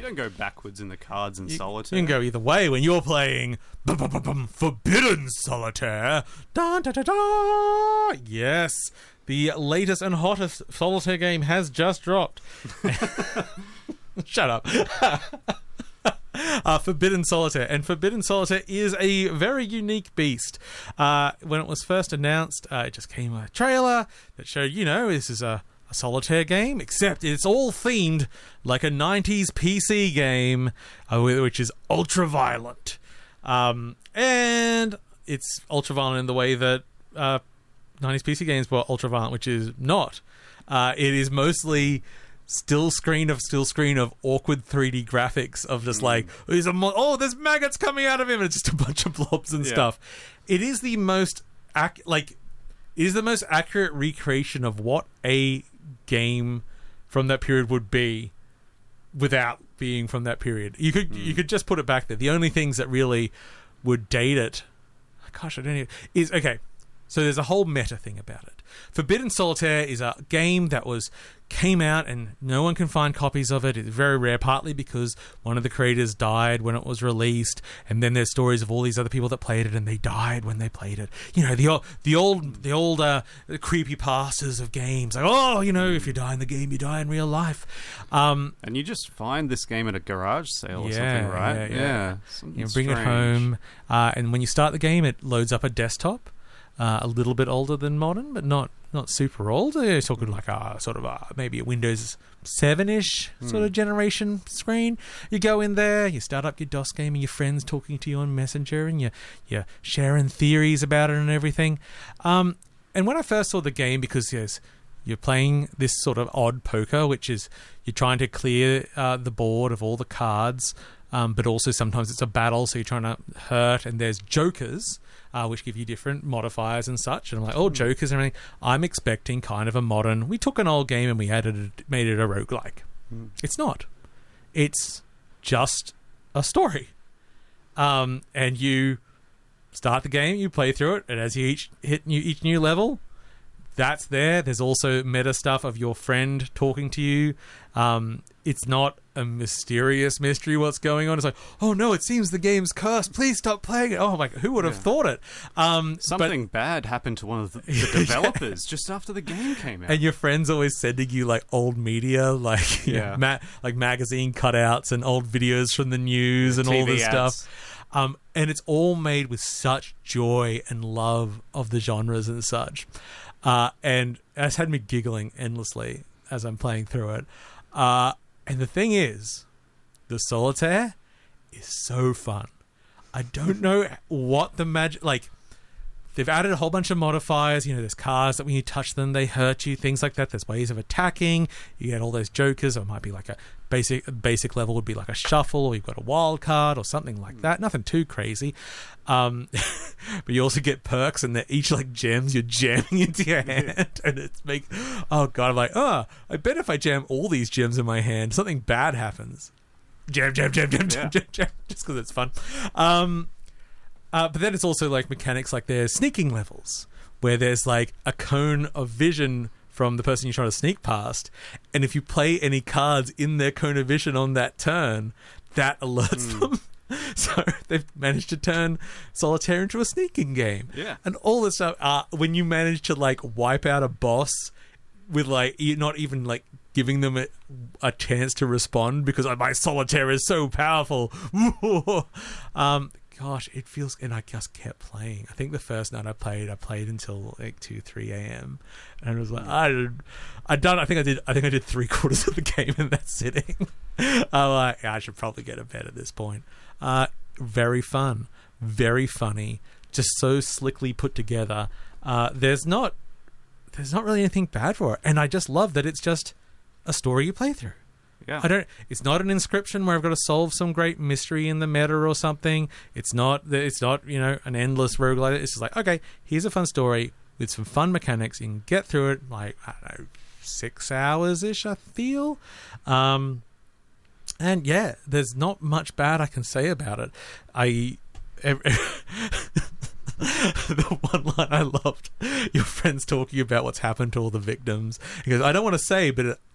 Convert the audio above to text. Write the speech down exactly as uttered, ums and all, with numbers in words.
don't go backwards in the cards in you, Solitaire. You can go either way when you're playing Forbidden Solitaire. Da, da, da, da. Yes, the latest and hottest Solitaire game has just dropped. Shut up. Uh, Forbidden Solitaire. And Forbidden Solitaire is a very unique beast. Uh, when it was first announced, uh, it just came a trailer that showed, you know, this is a, a Solitaire game, except it's all themed like a nineties P C game, uh, which is ultra-violent. Um, and it's ultra-violent in the way that uh, nineties P C games were ultra-violent, which is not. Uh, it is mostly... still screen of still screen of awkward three D graphics of just like there's a mo- oh there's maggots coming out of him and it's just a bunch of blobs and yeah. stuff. It is the most ac- like it is the most accurate recreation of what a game from that period would be without being from that period. You could mm. you could just put it back there. The only things that really would date it, gosh, I don't even is okay. So there's a whole meta thing about it. Forbidden Solitaire is a game that was came out and no one can find copies of it. It's very rare, partly because one of the creators died when it was released, and then there's stories of all these other people that played it and they died when they played it. You know, the old, the old, the old uh, creepypastas of games. Like, oh, you know, if you die in the game, you die in real life. Um, and you just find this game at a garage sale or yeah, something, right? Yeah, yeah. yeah. You bring strange. it home, uh, and when you start the game, it loads up a desktop. Uh, a little bit older than modern, but not not super old. You're talking like a sort of a, maybe a Windows seven-ish mm. sort of generation screen. You go in there, you start up your DOS game, and your friends talking to you on Messenger, and you you're sharing theories about it and everything. Um, and when I first saw the game, because yes, you're playing this sort of odd poker, which is you're trying to clear uh, the board of all the cards, um, but also sometimes it's a battle, so you're trying to hurt, and there's jokers. Uh, which give you different modifiers and such. And I'm like, oh, jokers and everything. I'm expecting kind of a modern... We took an old game and we added it, made it a roguelike. Mm. It's not. It's just a story. Um, and you start the game, you play through it, and as you each hit new, each new level, that's there. There's also meta stuff of your friend talking to you. Um, it's not a mysterious mystery what's going on. It's like, oh no, it seems the game's cursed. Please stop playing it. Oh my god, who would have yeah. thought it? Um, Something but, bad happened to one of the, the developers just after the game came out. And your friend's always sending you like old media, like yeah, know, ma- like magazine cutouts and old videos from the news and T V all this ads. stuff. Um, and it's all made with such joy and love of the genres and such. Uh, and it's had me giggling endlessly as I'm playing through it. Uh, and the thing is, the Solitaire is so fun. I don't know what the magic... Like, they've added a whole bunch of modifiers. You know, there's cars that when you touch them, they hurt you, things like that. There's ways of attacking. You get all those jokers. Or it might be like a basic basic level would be like a shuffle, or you've got a wild card or something like that. Nothing too crazy. Um, but you also get perks, and they're each like gems you're jamming into your hand. And it's make... Oh, God, I'm like, oh, I bet if I jam all these gems in my hand, something bad happens. Jam, jam, jam, jam, jam, yeah. jam, jam. Just because it's fun. Um... Uh, but then it's also like mechanics like there's sneaking levels where there's like a cone of vision from the person you're trying to sneak past, and if you play any cards in their cone of vision on that turn, that alerts mm. them. So they've managed to turn Solitaire into a sneaking game. Yeah. And all this stuff. Uh, when you manage to like wipe out a boss with like you're not even like giving them a, a chance to respond because oh, my Solitaire is so powerful. um Gosh, it feels... And I just kept playing. I think the first night I played, I played until like two, three a.m. And I was like, I I done... I think I did I think I did three quarters of the game in that sitting. I'm like, I should probably get a bed at this point. Uh, very fun. Very funny. Just so slickly put together. Uh, there's not... There's not really anything bad for it. And I just love that it's just a story you play through. Yeah. I don't. It's not an Inscription where I've got to solve some great mystery in the meta or something. It's not. It's not. You know, an endless roguelite. It's just like, okay, here's a fun story with some fun mechanics. You can get through it like I don't know, six hours ish. I feel. Um, and yeah, there's not much bad I can say about it. I. The one line I loved, your friends talking about what's happened to all the victims. He goes, I don't want to say, but it,